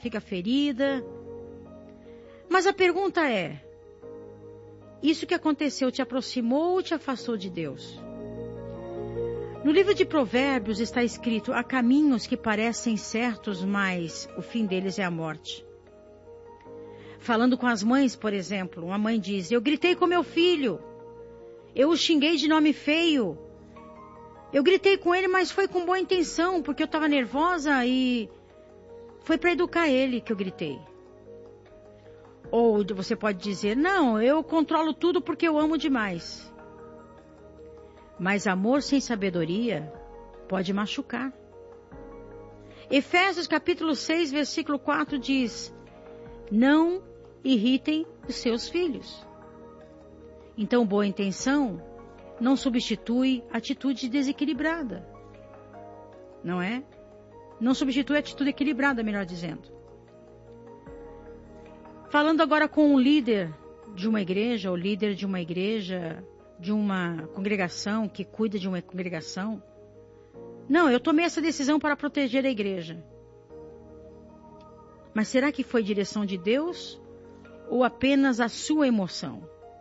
fica ferida. Mas a pergunta é, isso que aconteceu te aproximou ou te afastou de Deus? No livro de Provérbios está escrito, há caminhos que parecem certos, mas o fim deles é a morte. Falando com as mães, por exemplo, uma mãe diz, eu gritei com meu filho, eu o xinguei de nome feio, eu gritei com ele, mas foi com boa intenção, porque eu estava nervosa e foi para educar ele que eu gritei. Ou você pode dizer, não, eu controlo tudo porque eu amo demais. Mas amor sem sabedoria pode machucar. Efésios capítulo 6, versículo 4 diz, não irritem os seus filhos. Então, boa intenção não substitui atitude desequilibrada. Não é? Não substitui atitude equilibrada, melhor dizendo. Falando agora com um líder de uma igreja, ou líder de uma igreja, de uma congregação, que cuida de uma congregação. Não, eu tomei essa decisão para proteger a igreja. Mas será que foi direção de Deus ou apenas a sua emoção?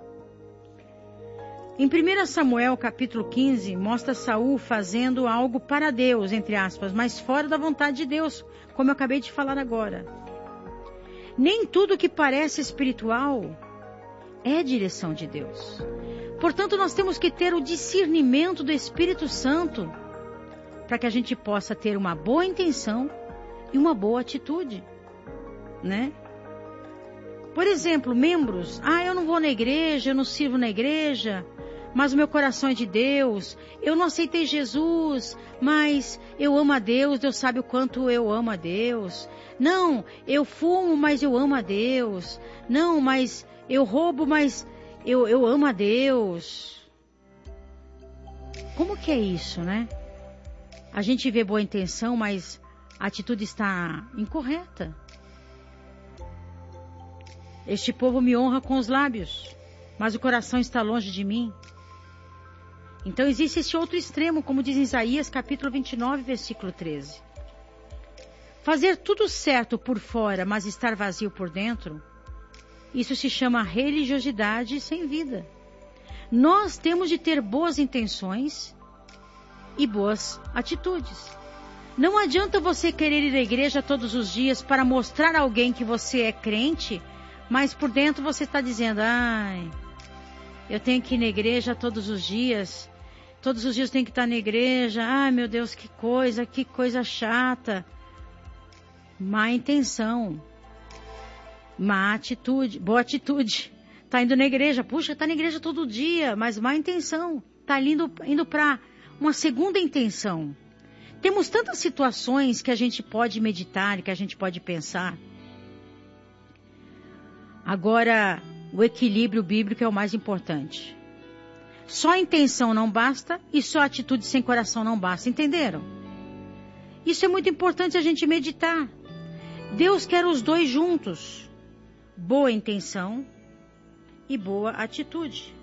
Em 1 Samuel capítulo 15, mostra Saul fazendo algo para Deus, entre aspas, mas fora da vontade de Deus, como eu acabei de falar agora. Nem tudo que parece espiritual é direção de Deus. Portanto, nós temos que ter o discernimento do Espírito Santo para que a gente possa ter uma boa intenção e uma boa atitude, né? Por exemplo, membros, eu não vou na igreja, eu não sirvo na igreja, mas o meu coração é de Deus, eu não aceitei Jesus, mas eu amo a Deus, Deus sabe o quanto eu amo a Deus. Não, eu fumo, mas eu amo a Deus. Não, mas eu roubo, mas eu amo a Deus. Como que é isso, né? A gente vê boa intenção, mas a atitude está incorreta. Este povo me honra com os lábios, mas o coração está longe de mim. Então existe esse outro extremo, como diz em Isaías capítulo 29, versículo 13. Fazer tudo certo por fora, mas estar vazio por dentro, isso se chama religiosidade sem vida. Nós temos de ter boas intenções e boas atitudes. Não adianta você querer ir à igreja todos os dias para mostrar a alguém que você é crente, mas por dentro você está dizendo, eu tenho que ir na igreja todos os dias tenho que estar na igreja, meu Deus, que coisa chata. Má intenção, má atitude, boa atitude. Está indo na igreja, está na igreja todo dia, mas má intenção. Está indo para uma segunda intenção. Temos tantas situações que a gente pode meditar, que a gente pode pensar. Agora, o equilíbrio bíblico é o mais importante. Só a intenção não basta e só a atitude sem coração não basta, entenderam? Isso é muito importante a gente meditar. Deus quer os dois juntos. Boa intenção e boa atitude.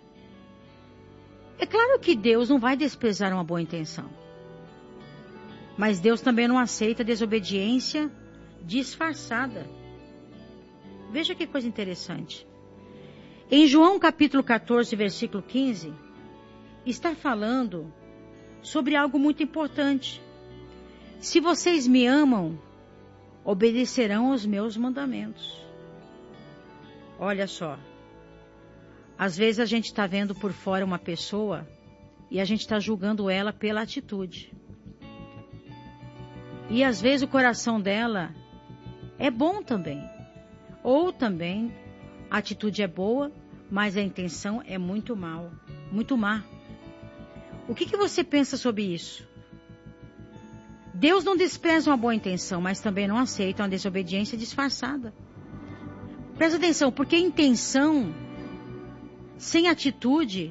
É claro que Deus não vai desprezar uma boa intenção. Mas Deus também não aceita desobediência disfarçada. Veja que coisa interessante. Em João capítulo 14, versículo 15, está falando sobre algo muito importante. Se vocês me amam, obedecerão aos meus mandamentos. Olha só. Às vezes a gente está vendo por fora uma pessoa e a gente está julgando ela pela atitude. E às vezes o coração dela é bom também. Ou também a atitude é boa, mas a intenção é muito má. O que você pensa sobre isso? Deus não despreza uma boa intenção, mas também não aceita uma desobediência disfarçada. Presta atenção, porque intenção sem atitude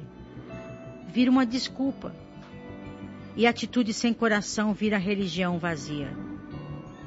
vira uma desculpa. E atitude sem coração vira religião vazia.